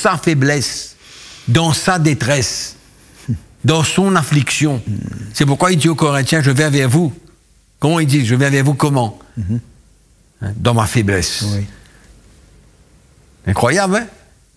sa faiblesse, dans sa détresse, dans son affliction. C'est pourquoi il dit aux Corinthiens, je viens vers vous. Comment il dit, je viens vers vous comment? Dans ma faiblesse. Oui. Incroyable, hein?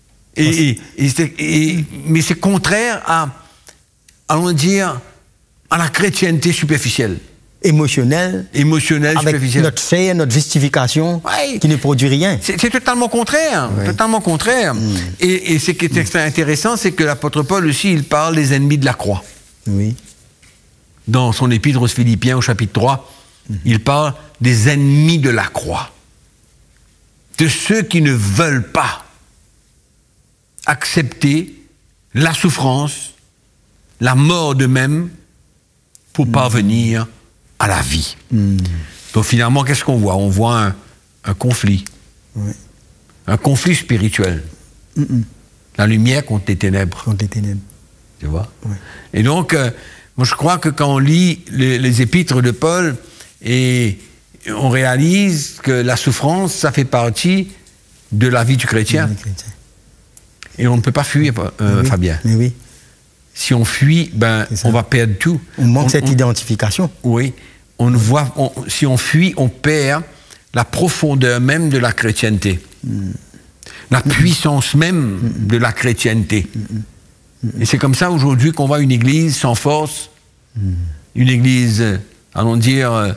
Mais c'est contraire à, allons dire, à la chrétienté superficielle. Émotionnelle, Avec superficielle. Notre chair, notre justification, qui ne produit rien. C'est totalement contraire. Totalement contraire. Et ce qui est intéressant, c'est que l'apôtre Paul aussi, il parle des ennemis de la croix. Oui. Dans son épître aux Philippiens, au chapitre 3, il parle des ennemis de la croix. De ceux qui ne veulent pas accepter la souffrance, la mort d'eux-mêmes pour parvenir à la vie. Donc finalement, qu'est-ce qu'on voit? On voit un conflit. Oui. Un conflit spirituel. La lumière contre les ténèbres. Contre les ténèbres. Tu vois? Oui. Et donc, moi je crois que quand on lit les épîtres de Paul, et on réalise que la souffrance, ça fait partie de la vie du chrétien. Et on ne peut pas fuir, Fabien. Mais oui. Si on fuit, on va perdre tout. On manque cette identification. Oui. Si on fuit, on perd la profondeur même de la chrétienté. La puissance même de la chrétienté. Et c'est comme ça aujourd'hui qu'on voit une église sans force, une église, allons dire,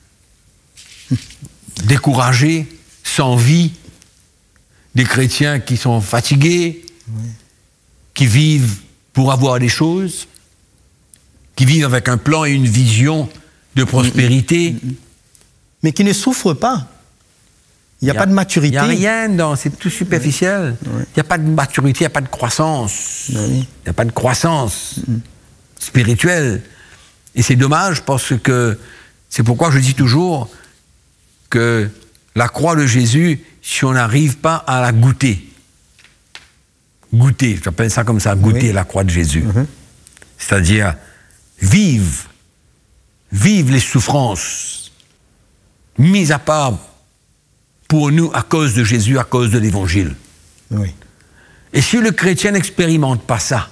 découragés, sans vie, des chrétiens qui sont fatigués, qui vivent pour avoir des choses, qui vivent avec un plan et une vision de prospérité. Mais qui ne souffrent pas. Il n'y a pas de maturité. Il n'y a rien, c'est tout superficiel. Il n'y a pas de maturité, il n'y a pas de croissance. Il n'y a pas de croissance spirituelle. Et c'est dommage parce que c'est pourquoi je dis toujours que la croix de Jésus, si on n'arrive pas à la goûter, j'appelle ça comme ça, goûter la croix de Jésus, c'est-à-dire vivre les souffrances mises à part pour nous à cause de Jésus, à cause de l'Évangile. Oui. Et si le chrétien n'expérimente pas ça,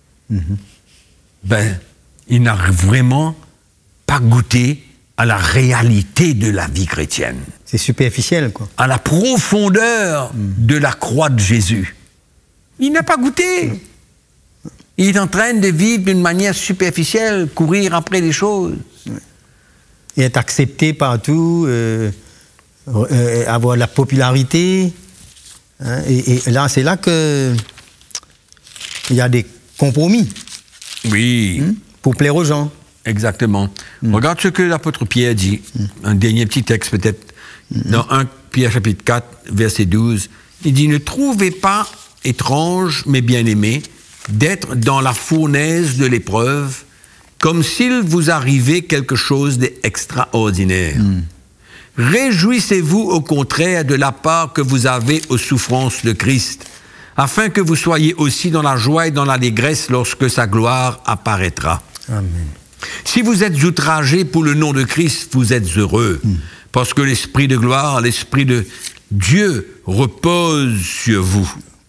il n'a vraiment pas goûté à la réalité de la vie chrétienne. C'est superficiel, quoi. À la profondeur de la croix de Jésus. Il n'a pas goûté. Il est en train de vivre d'une manière superficielle, courir après les choses. Et être accepté partout, avoir la popularité. Hein, et là, c'est là qu'il y a des compromis. Oui. Pour plaire aux gens. Exactement. Regarde ce que l'apôtre Pierre dit. Un dernier petit texte peut-être. Dans 1 Pierre chapitre 4, verset 12. Il dit, ne trouvez pas étrange, mais bien-aimé, d'être dans la fournaise de l'épreuve, comme s'il vous arrivait quelque chose d'extraordinaire. Réjouissez-vous au contraire de la part que vous avez aux souffrances de Christ, afin que vous soyez aussi dans la joie et dans l'allégresse lorsque sa gloire apparaîtra. Amen. Si vous êtes outragés pour le nom de Christ, vous êtes heureux, parce que l'Esprit de gloire, l'Esprit de Dieu repose sur vous.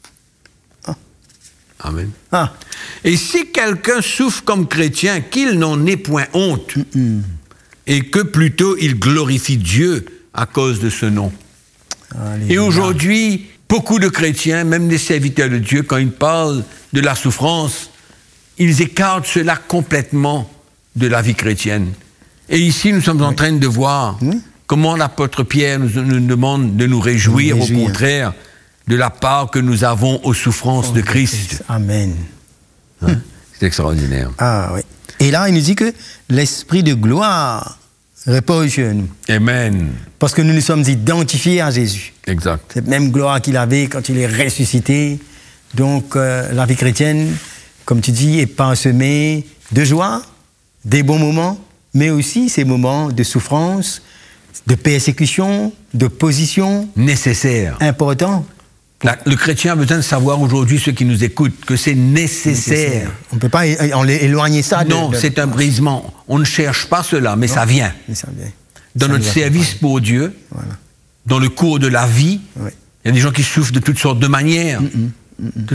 Amen. Et si quelqu'un souffre comme chrétien, qu'il n'en ait point honte, et que plutôt il glorifie Dieu à cause de ce nom. Alléluia. Et aujourd'hui, beaucoup de chrétiens, même des serviteurs de Dieu, quand ils parlent de la souffrance, ils écartent cela complètement de la vie chrétienne. Et ici, nous sommes en train de voir comment l'apôtre Pierre nous demande de nous réjouir, au contraire, de la part que nous avons aux souffrances de Christ. Amen. Hein? C'est extraordinaire. Ah oui. Et là, il nous dit que l'Esprit de gloire repose sur nous. Amen. Parce que nous nous sommes identifiés à Jésus. Exact. Cette même gloire qu'il avait quand il est ressuscité. Donc, la vie chrétienne, comme tu dis, est parsemée de joie, des bons moments, mais aussi ces moments de souffrance, de persécution, d'opposition. Nécessaire. Important. Le chrétien a besoin de savoir aujourd'hui, ceux qui nous écoutent, que c'est nécessaire. On ne peut pas éloigner ça. Non, c'est un brisement. On ne cherche pas cela, mais ça vient. Mais ça vient. Dans notre service pour Dieu, dans le cours de la vie, il y a des gens qui souffrent de toutes sortes de manières.